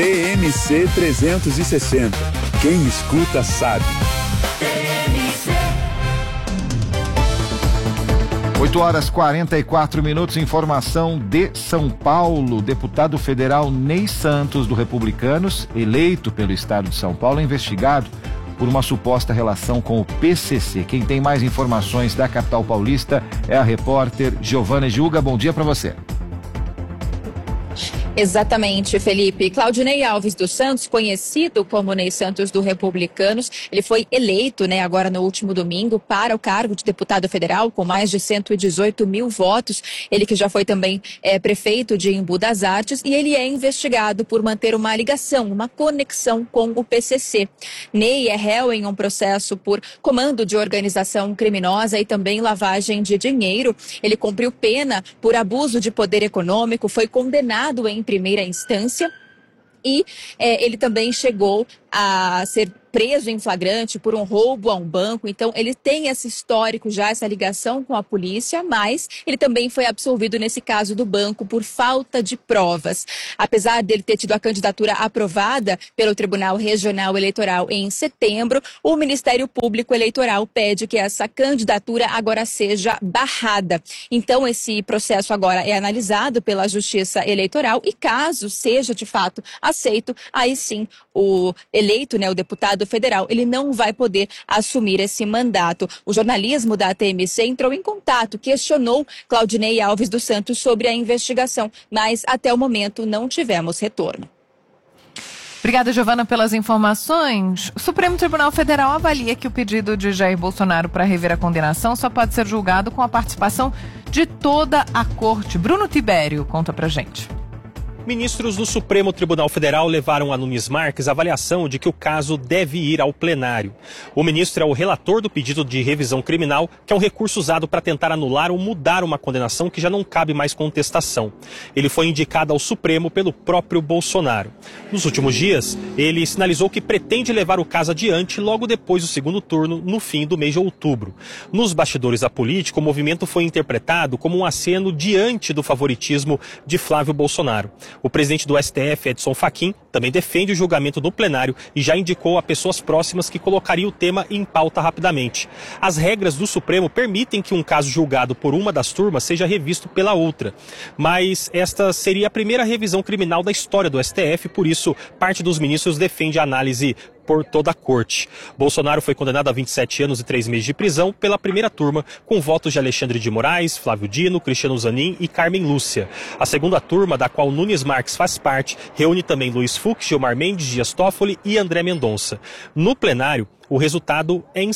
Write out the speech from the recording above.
TMC 360. Quem escuta sabe. 8h44, informação de São Paulo. Deputado federal Ney Santos, do Republicanos, eleito pelo estado de São Paulo, é investigado por uma suposta relação com o PCC. Quem tem mais informações da capital paulista é a repórter Giovana Juga. Bom dia para você. Exatamente, Felipe. Claudinei Alves dos Santos, conhecido como Ney Santos do Republicanos, ele foi eleito, agora no último domingo, para o cargo de deputado federal, com mais de 118 mil votos. Ele que já foi também prefeito de Embu das Artes, e ele é investigado por manter uma ligação, uma conexão com o PCC. Ney é réu em um processo por comando de organização criminosa e também lavagem de dinheiro. Ele cumpriu pena por abuso de poder econômico, foi condenado em primeira instância e ele também chegou a ser preso em flagrante por um roubo a um banco. Então ele tem esse histórico já, essa ligação com a polícia, mas ele também foi absolvido nesse caso do banco por falta de provas. Apesar dele ter tido a candidatura aprovada pelo Tribunal Regional Eleitoral em setembro, o Ministério Público Eleitoral pede que essa candidatura agora seja barrada. Então esse processo agora é analisado pela Justiça Eleitoral e, caso seja de fato aceito, aí sim o eleito, o deputado federal, ele não vai poder assumir esse mandato. O jornalismo da TMC entrou em contato, questionou Claudinei Alves dos Santos sobre a investigação, mas até o momento não tivemos retorno. Obrigada, Giovana, pelas informações. O Supremo Tribunal Federal avalia que o pedido de Jair Bolsonaro para rever a condenação só pode ser julgado com a participação de toda a corte. Bruno Tibério conta pra gente. Ministros do Supremo Tribunal Federal levaram a Nunes Marques a avaliação de que o caso deve ir ao plenário. O ministro é o relator do pedido de revisão criminal, que é um recurso usado para tentar anular ou mudar uma condenação que já não cabe mais contestação. Ele foi indicado ao Supremo pelo próprio Bolsonaro. Nos últimos dias, ele sinalizou que pretende levar o caso adiante logo depois do segundo turno, no fim do mês de outubro. Nos bastidores da política, o movimento foi interpretado como um aceno diante do favoritismo de Flávio Bolsonaro. O presidente do STF, Edson Fachin, também defende o julgamento no plenário e já indicou a pessoas próximas que colocariam o tema em pauta rapidamente. As regras do Supremo permitem que um caso julgado por uma das turmas seja revisto pela outra. Mas esta seria a primeira revisão criminal da história do STF, por isso parte dos ministros defende a análise por toda a corte. Bolsonaro foi condenado a 27 anos e 3 meses de prisão pela primeira turma, com votos de Alexandre de Moraes, Flávio Dino, Cristiano Zanin e Carmen Lúcia. A segunda turma, da qual Nunes Marques faz parte, reúne também Luiz Fux, Gilmar Mendes, Dias Toffoli e André Mendonça. No plenário, o resultado é